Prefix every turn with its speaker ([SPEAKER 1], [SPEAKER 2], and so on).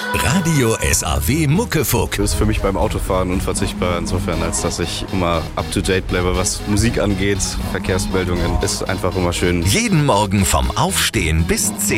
[SPEAKER 1] Radio SAW Muckefuck.
[SPEAKER 2] Ist für mich beim Autofahren unverzichtbar, insofern, als dass ich immer up-to-date bleibe, was Musik angeht. Verkehrsmeldungen ist einfach immer schön.
[SPEAKER 1] Jeden Morgen vom Aufstehen bis 10.